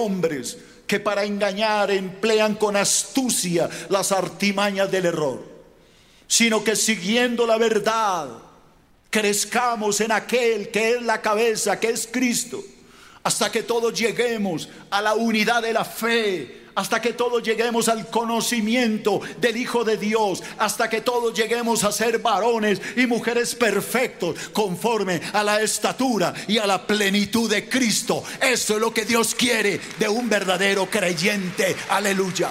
hombres que para engañar emplean con astucia las artimañas del error, sino que siguiendo la verdad, crezcamos en aquel que es la cabeza, que es Cristo, hasta que todos lleguemos a la unidad de la fe, hasta que todos lleguemos al conocimiento del Hijo de Dios, hasta que todos lleguemos a ser varones y mujeres perfectos, conforme a la estatura y a la plenitud de Cristo. Eso es lo que Dios quiere de un verdadero creyente. Aleluya.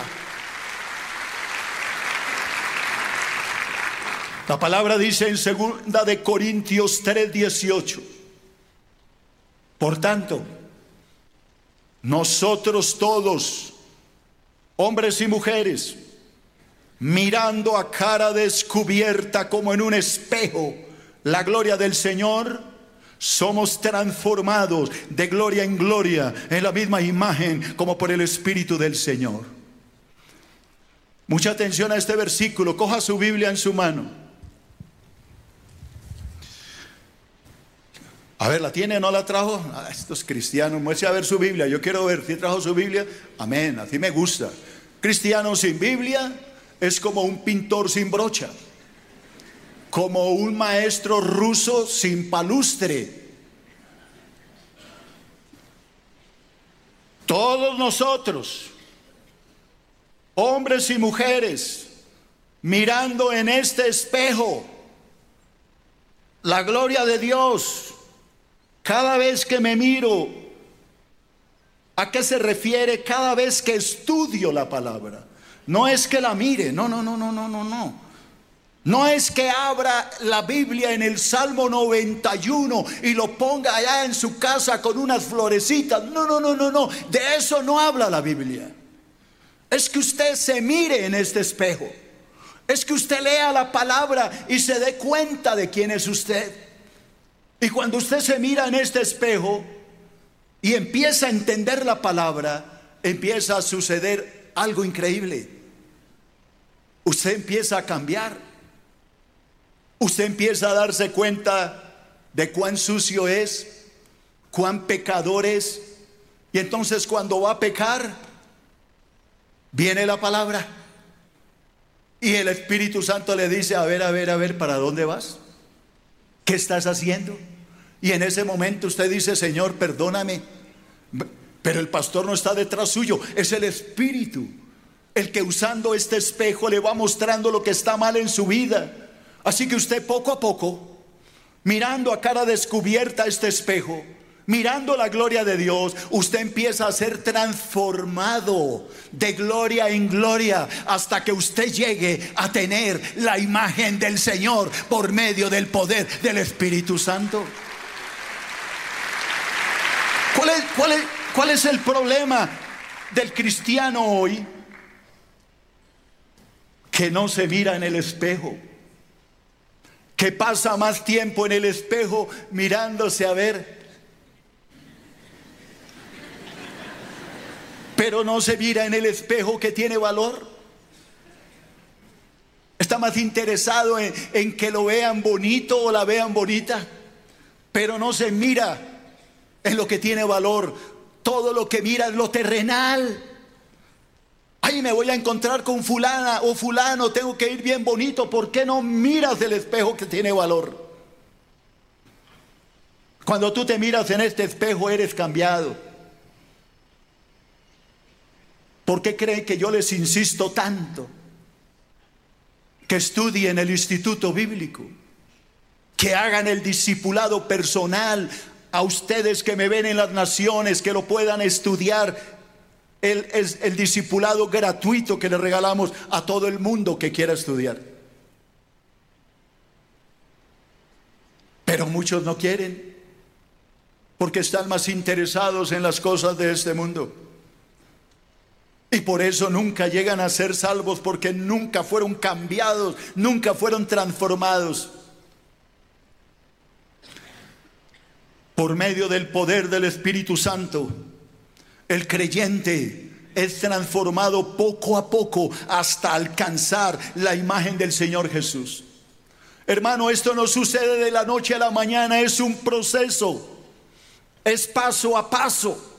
La palabra dice en 2 de Corintios 3:18: por tanto, nosotros todos, hombres y mujeres, mirando a cara descubierta como en un espejo la gloria del Señor, somos transformados de gloria en gloria en la misma imagen como por el Espíritu del Señor. Mucha atención a este versículo. Coja su Biblia en su mano. A ver, ¿la tiene o no la trajo? Estos cristianos, muestre a ver su Biblia. Yo quiero ver si trajo su Biblia. Amén, así me gusta. Cristiano sin Biblia es como un pintor sin brocha, como un maestro ruso sin palustre. Todos nosotros, hombres y mujeres, mirando en este espejo la gloria de Dios. Cada vez que me miro, ¿a qué se refiere? Cada vez que estudio la palabra. No es que la mire, no. No es que abra la Biblia en el Salmo 91 y lo ponga allá en su casa con unas florecitas. No. De eso no habla la Biblia. Es que usted se mire en este espejo. Es que usted lea la palabra y se dé cuenta de quién es usted. Y cuando usted se mira en este espejo y empieza a entender la palabra, empieza a suceder algo increíble. Usted empieza a cambiar. Usted empieza a darse cuenta de cuán sucio es, cuán pecador es. Y entonces cuando va a pecar, viene la palabra y el Espíritu Santo le dice: a ver, ¿para dónde vas? ¿Qué estás haciendo? Y en ese momento usted dice: Señor, perdóname. Pero el pastor no está detrás suyo, es el Espíritu el que, usando este espejo, le va mostrando lo que está mal en su vida. Así que usted poco a poco, mirando a cara descubierta este espejo, mirando la gloria de Dios, usted empieza a ser transformado de gloria en gloria, hasta que usted llegue a tener la imagen del Señor por medio del poder del Espíritu Santo. ¿Cuál es el problema del cristiano hoy? Que no se mira en el espejo, que pasa más tiempo en el espejo mirándose a ver, pero no se mira en el espejo que tiene valor. Está más interesado en que lo vean bonito o la vean bonita, pero no se mira en lo que tiene valor. Todo lo que mira es lo terrenal. Ay, me voy a encontrar con fulana o fulano, tengo que ir bien bonito. ¿Por qué no miras el espejo que tiene valor? Cuando tú te miras en este espejo, eres cambiado. ¿Por qué creen que yo les insisto tanto que estudien el instituto bíblico, que hagan el discipulado personal? A ustedes que me ven en las naciones, que lo puedan estudiar. El discipulado gratuito que le regalamos a todo el mundo que quiera estudiar. Pero muchos no quieren, porque están más interesados en las cosas de este mundo. Y por eso nunca llegan a ser salvos, porque nunca fueron cambiados, nunca fueron transformados. Por medio del poder del Espíritu Santo, el creyente es transformado poco a poco hasta alcanzar la imagen del Señor Jesús. Hermano, esto no sucede de la noche a la mañana, es un proceso, es paso a paso.